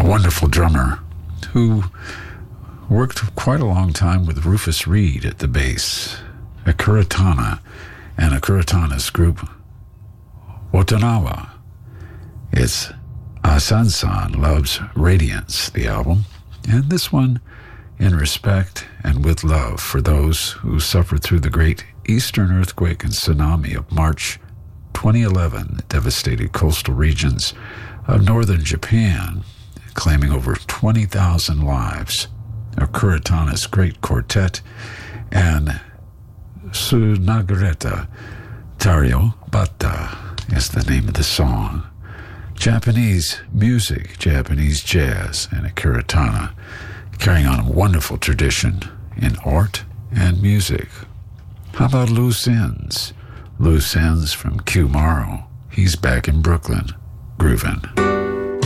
a wonderful drummer who worked quite a long time with Rufus Reid at the bass, a Kuratana, and a Kuratana's group, Watanawa. It's Asan-san Loves Radiance, the album, and this one in respect and with love for those who suffered through the great Eastern earthquake and tsunami of March 2011 that devastated coastal regions of northern Japan, claiming over 20,000 lives. Kuratana's great quartet and Sunagareta Tario Bata is the name of the song. Japanese music, Japanese jazz, and a Kuratana carrying on a wonderful tradition in art and music. How about Loose Ends? Loose Ends from Q Morrow. He's back in Brooklyn, grooving.